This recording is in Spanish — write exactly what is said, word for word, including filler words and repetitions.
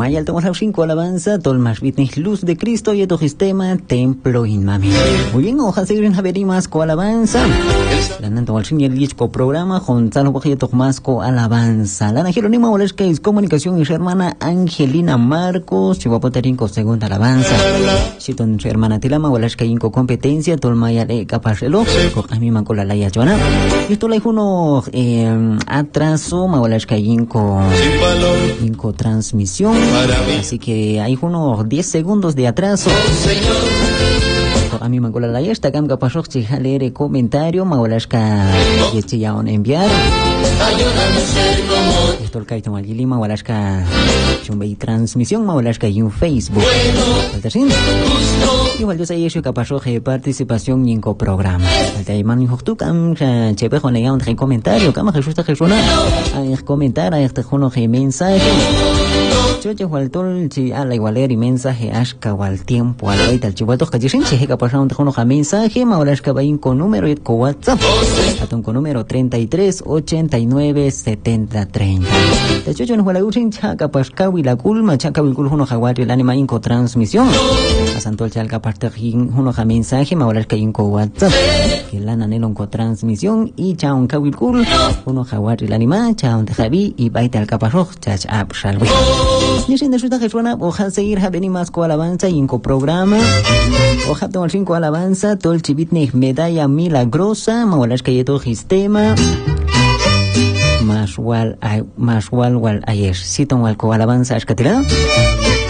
Mayal tomamos la cinco alabanza, tol más bitnis luz de Cristo y tu sistema templo in mami. Muy bien, hoja seguir en Javerimas co alabanza. Lanan tomar sin el disco programa, Gonzalo Bojito más co alabanza. Lana Jerónima Olesca es comunicación y su hermana Angelina Marcos, Chihuapotarinco segunda alabanza. Chiton su hermana Tilama Olesca inco competencia, tol mayal e capacelo, a mi mancola la yachona. Y esto le uno eh, atraso, ma Olesca inco inco transmisión. Así que hay unos diez segundos de atraso. A mí me cola la esta cam capaz de leer comentario, Maulashka y ya on enviar. Esto el caito malili Maulashka chumbei transmisión Maulashka y un Facebook. Igual yo sé eso capaz de participación en co programa. Alta iman justo cam chepe con leer un comentario, cam justo que suena a comentar a este jono de mensaje. Yo ya waltol si a la igualer y mensaje ashka wal tiempo al baita el chihuatos que dicen che que pasaron de jono mensaje maulashka bain con número y con WhatsApp atón con número treinta y tres ochenta y nueve setenta treinta. De hecho yo no wala usin chaka pascawi la culma chaka wil kul jono hawari el anima inco transmisión a santol chalka parte jono mensaje maulashka inco WhatsApp que la nanelon con transmisión y chaun kawil kul jono hawari el anima chaun de Javi y baita el capajoj chach ab shalwi. Ni sin resulta que suena, ojalá seguir Javerimas co alabanza y en co programa. Ojalá tomar cinco alabanza, todo el chivitne medalla milagrosa, mawalas que yeto sistema. Más wal, más wal wal ayer. Si tomo alco alabanza, es que